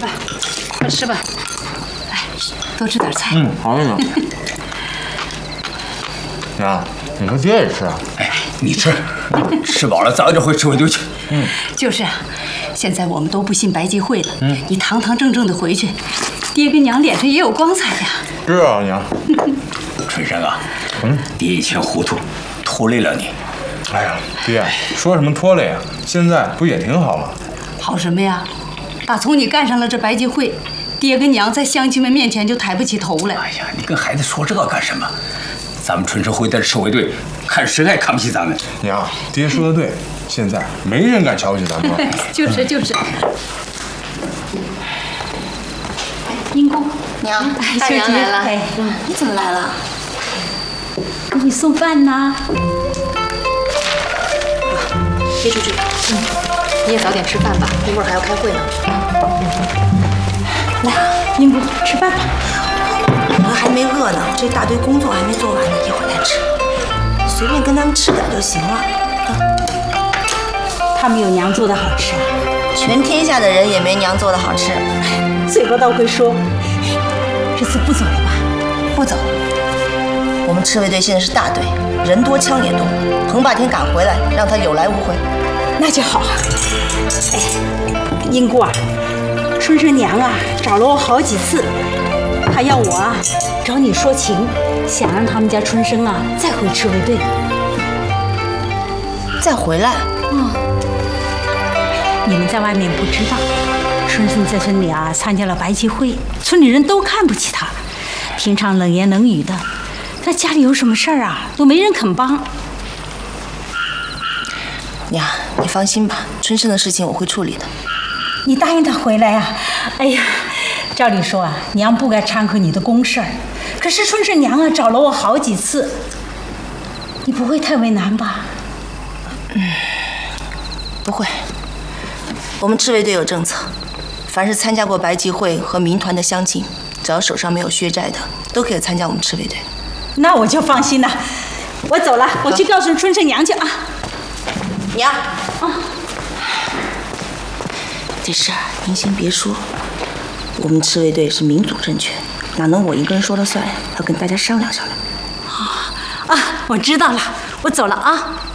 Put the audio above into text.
来，快吃吧。哎，多吃点菜。 好着呢。娘，你和爹也吃啊？ 哎，你吃，吃饱了早一点回赤卫队去。 就是啊，现在我们都不信白忌讳了。你堂堂正正的回去，爹跟娘脸上也有光彩呀。 是啊，娘。 春生啊，爹以前糊涂，拖累了你。 哎呀，爹，说什么拖累啊？现在不也挺好吗？ 好什么呀？打从你干上了这白忌讳，爹跟娘在乡亲们面前就抬不起头来。 哎呀，你跟孩子说这干什么？咱们春生会在赤卫队，看谁还看不起咱们？ 娘，爹说的对，现在没人敢瞧不起咱们了。 就是。英姑， 娘，大娘来了。 哎， 你怎么来了？ 给你送饭呢。 别出去。你也早点吃饭吧，一会儿还要开会呢。 来，英姑，吃饭吧。 我还没饿呢，这大堆工作还没做完呢，一会儿再吃。随便跟他们吃点就行了。 他们有娘做的好吃啊。 全天下的人也没娘做的好吃。 嘴巴倒会说。这次不走了吧？ 不走。我们赤卫队现在是大队，人多枪也多。彭霸天赶回来，让他有来无回。 那就好啊。哎，英姑啊，春生娘啊找了我好几次，她要我啊找你说情，想让他们家春生啊再回赤卫队。 再回来？ 你们在外面不知道，春生在村里啊参加了白忌会，村里人都看不起他，平常冷言冷语的，他家里有什么事儿啊都没人肯帮。 娘，你放心吧，春生的事情我会处理的。 你答应他回来啊？哎呀，照理说啊，娘不该掺和你的公事儿，可是春生娘啊找了我好几次，你不会太为难吧？ 不会。我们赤卫队有政策，凡是参加过白忌会和民团的乡亲，只要手上没有血债的，都可以参加我们赤卫队。 那我就放心了。我走了，我去告诉春生娘去啊。 娘，这事儿您先别说，我们赤卫队是民主政权，哪能我一个人说了算呀？要跟大家商量商量。 我知道了，我走了啊。